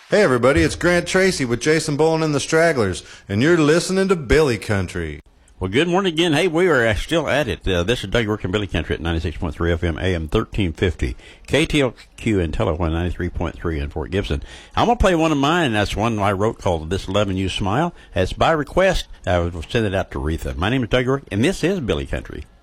Hey everybody, it's Grant Tracy with Jason Bowen and the Stragglers, and you're listening to Billy Country. Well, good morning again. Hey, we are still at it. This is Doug York and Billy Country at 96.3 FM, AM 1350. KTLQ in Telephone 93.3 in Fort Gibson. I'm going to play one of mine. That's one I wrote called This 11 You Smile. That's by request. I will send it out to Retha. My name is Doug York, and this is Billy Country.